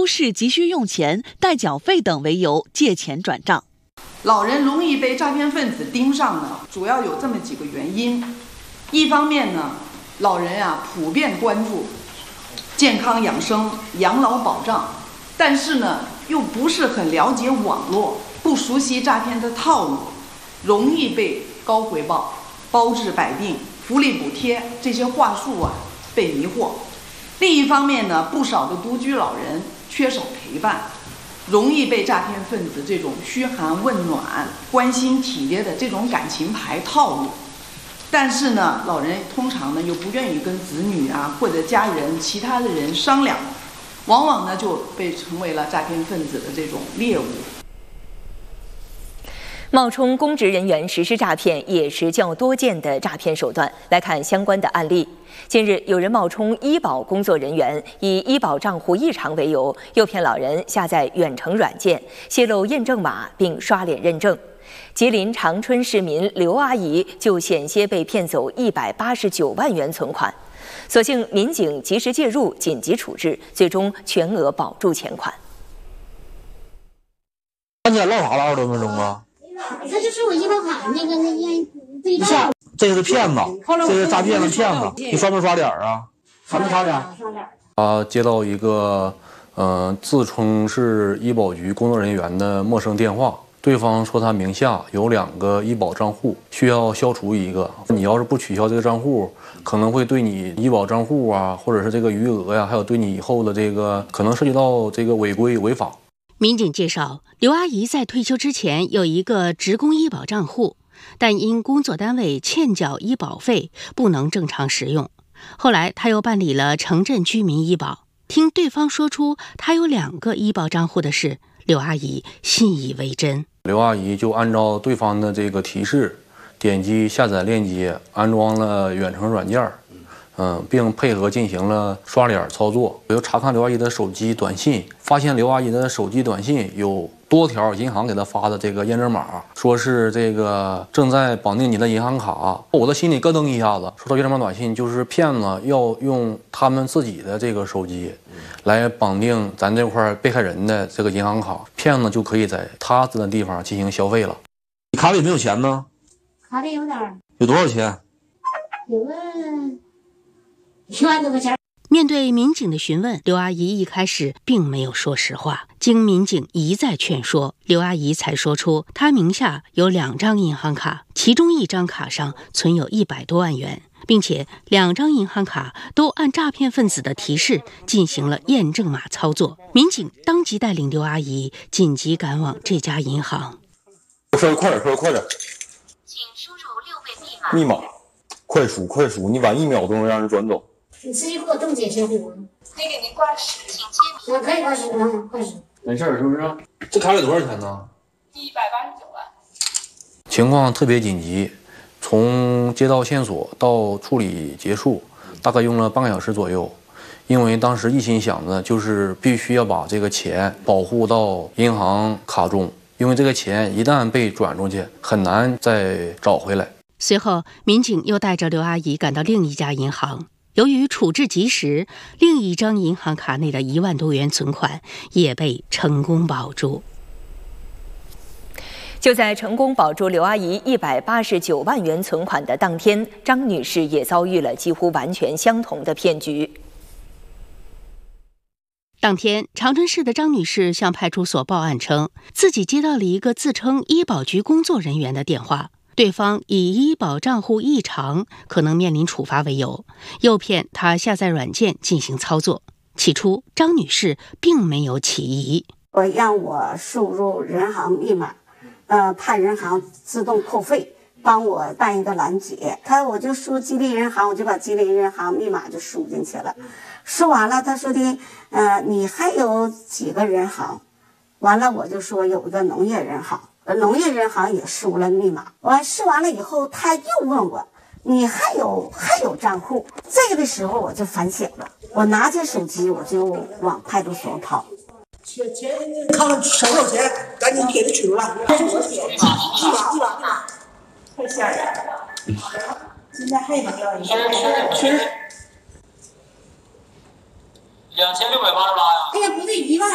市急需用钱、待缴费等为由借钱转账。 老人容易被诈骗分子盯上呢，主要有这么几个原因。一方面呢，老人普遍关注健康养生、养老保障，但是呢又不是很了解网络，不熟悉诈骗的套路，容易被高回报、包治百病、福利补贴这些话术被迷惑。另一方面呢，不少的独居老人缺少陪伴，容易被诈骗分子这种嘘寒问暖、关心体贴的这种感情牌套路。但是呢，老人通常呢又不愿意跟子女或者家人、其他的人商量，往往呢就被成为了诈骗分子的这种猎物。 冒充公职人员实施诈骗也是较多见的诈骗手段。来看相关的案例。近日，有人冒充医保工作人员，以医保账户异常为由，诱骗老人下载远程软件，泄露验证码并刷脸认证。吉林长春市民刘阿姨就险些被骗走189万元存款，所幸民警及时介入，紧急处置，最终全额保住钱款。 刚才唠啥了？20多分钟啊？ 这就是我医保卡那个对照。 这是骗子，这是诈骗的骗子。你刷没刷脸啊？刷没刷脸？ 刷脸。 他接到一个自称是医保局工作人员的陌生电话，对方说他名下有2个医保账户，需要消除一个。你要是不取消这个账户，可能会对你医保账户或者是这个余额还有对你以后的这个可能涉及到这个违规违法。 民警介绍，刘阿姨在退休之前有一个职工医保账户，但因工作单位欠缴医保费，不能正常使用。后来她又办理了城镇居民医保，听对方说出她有2个医保账户的事，刘阿姨信以为真。 刘阿姨就按照对方的这个提示，点击下载链接，安装了远程软件，并配合进行了刷脸操作。我又查看刘阿姨的手机短信，发现刘阿姨的手机短信有多条银行给她发的这个验证码，说是这个正在绑定你的银行卡。我的心里咯噔一下子，收到验证码短信就是骗子要用他们自己的这个手机来绑定咱这块被害人的这个银行卡，骗子就可以在他的地方进行消费了。 你卡里没有钱呢？ 卡里有点。 有多少钱？ 有个1万多块钱。 面对民警的询问，刘阿姨一开始并没有说实话。经民警一再劝说，刘阿姨才说出她名下有2张银行卡，其中1张卡上存有100多万元，并且2张银行卡都按诈骗分子的提示进行了验证码操作。民警当即带领刘阿姨紧急赶往这家银行。 说快点，快点， 请输入6位密码，快数，你晚1秒钟让人转走。 你直接给我冻结销户。 可以给您挂失，请签名。 我可以挂失，挂失。 没事是不是？这卡里多少钱呢 189万。 情况特别紧急，从接到线索到处理结束，大概用了半个小时左右。因为当时一心想的就是必须要把这个钱保护到银行卡中，因为这个钱一旦被转出去，很难再找回来。 随后，民警又带着刘阿姨赶到另一家银行。由于处置及时，另一张银行卡内的1万多元存款也被成功保住。 就在成功保住刘阿姨189万元存款的当天，张女士也遭遇了几乎完全相同的骗局。 当天，长春市的张女士向派出所报案称，自己接到了一个自称医保局工作人员的电话，对方以医保账户异常，可能面临处罚为由，诱骗她下载软件进行操作。起初，张女士并没有起疑。 让我输入人行密码，怕人行自动扣费，帮我办一个拦截。我就输吉林人行，我就把吉林人行密码就输进去了。输完了，他说的，你还有几个人行？完了，我就说有一个农业人行。农业人行也输了密码，输完了以后，他又问我，你还有账户？这个的时候我就反省了，我拿起手机我就往派出所跑。 钱看看少少钱，赶紧给他取出来。一把，太吓人了。现在还能要一个？确实。2688呀？哎呀，不对，1万。